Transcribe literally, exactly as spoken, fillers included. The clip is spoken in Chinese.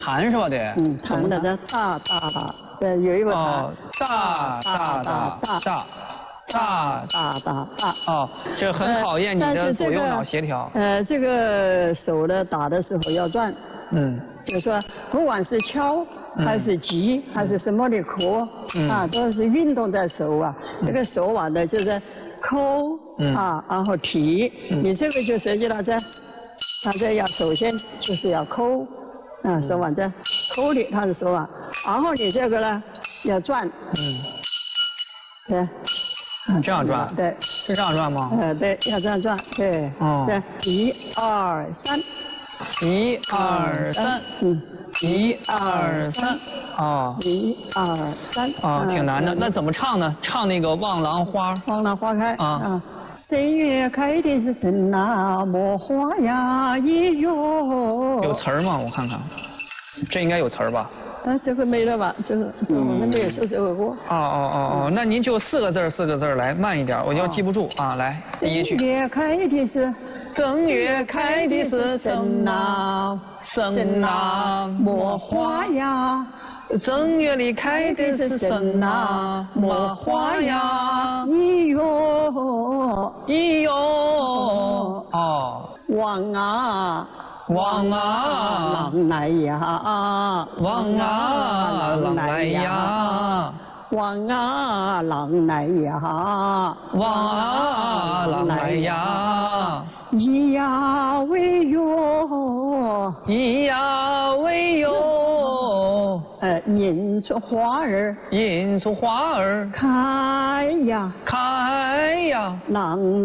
弹是吧？得。 嗯，弹的这大大大，对，有一个弹。 哦，大大大大大大大大大。 哦，这很考验你的左右脑协调。 呃，这个手呢打的时候要转。嗯。就是说，不管是敲还是击还是什么的壳啊，都是运动在手啊。这个手腕的就是抠啊，然后提。你这个就涉及到这，它这要首先就是要抠。啊，手腕在抠的，它是手腕，然后你这个呢要转，嗯，对， 嗯，这样转， 对， 是这样转吗？ 呃，对，要这样转，对，哦，对，一二三， 一二三，嗯，一二三，哦， 一二三， 哦，挺难的，那怎么唱呢？唱那个望郎花， 望郎花开啊。三月开的是什那么花呀咿哟。 有词儿吗？我看看，这应该有词儿吧？ 啊，这回没了吧？就是我们没有说这个歌。 哦哦哦哦，那您就四个字四个字来，慢一点，我就记不住啊。来，第一句。 正月开的是， 正月开的是什那什那么花呀？正月里开的是什那么花呀？ 咿哟咿哟哦， 望啊望啊郎来呀， 望啊郎来呀， 望啊郎来呀， 望啊郎来呀， 咿呀喂哟， 咿呀喂哟。 呃，迎出花儿， 迎出花儿， 开呀， 开呀， 郎。